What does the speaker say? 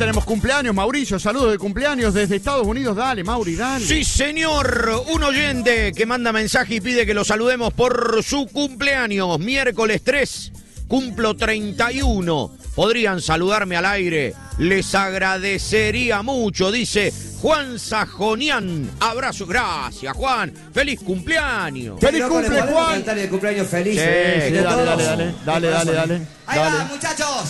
Tenemos cumpleaños, Mauricio, saludos de cumpleaños desde Estados Unidos. Dale, Mauri, dale. Sí, señor. Un oyente que manda mensaje y pide que lo saludemos por su cumpleaños. Miércoles 3, cumplo 31. ¿Podrían saludarme al aire? Les agradecería mucho, dice Juan Sajonian. Abrazo, gracias, Juan. ¡Feliz cumpleaños! ¡Feliz cumple, Juan! Cantar el cumpleaños feliz. Sí, Sí, dale. Ahí va, muchachos.